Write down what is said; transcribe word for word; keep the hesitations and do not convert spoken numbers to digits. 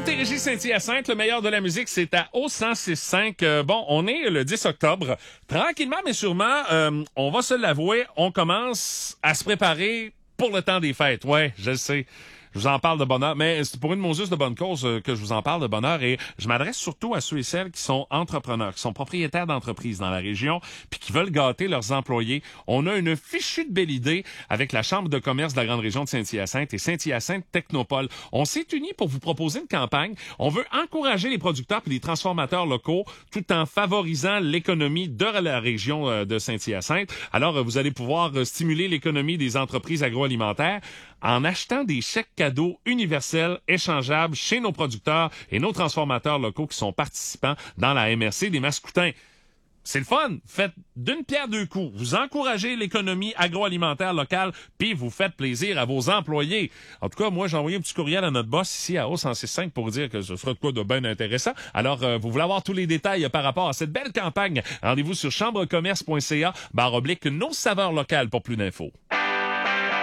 Montérégie Saint-Hyacinthe, le meilleur de la musique, c'est à O cent six cinq. Euh, bon, on est le dix octobre. Tranquillement, mais sûrement, euh, on va se l'avouer, on commence à se préparer pour le temps des fêtes. Ouais, je le sais. Je vous en parle de bonheur, mais c'est pour une juste de bonne cause euh, que je vous en parle de bonheur et je m'adresse surtout à ceux et celles qui sont entrepreneurs, qui sont propriétaires d'entreprises dans la région puis qui veulent gâter leurs employés. On a une fichue de belle idée avec la Chambre de commerce de la grande région de Saint-Hyacinthe et Saint-Hyacinthe Technopole. On s'est unis pour vous proposer une campagne. On veut encourager les producteurs et les transformateurs locaux tout en favorisant l'économie de la région euh, de Saint-Hyacinthe. Alors, euh, vous allez pouvoir euh, stimuler l'économie des entreprises agroalimentaires en achetant des chèques cadeaux universels échangeables chez nos producteurs et nos transformateurs locaux qui sont participants dans la M R C des Mascoutins. C'est le fun. Faites d'une pierre deux coups. Vous encouragez l'économie agroalimentaire locale, puis vous faites plaisir à vos employés. En tout cas, moi, j'ai envoyé un petit courriel à notre boss ici à O cent six cinq pour dire que ce sera de quoi de bien intéressant. Alors, euh, vous voulez avoir tous les détails par rapport à cette belle campagne? Rendez-vous sur chambrecommerce point c a barre oblique nos saveurs locales pour plus d'infos.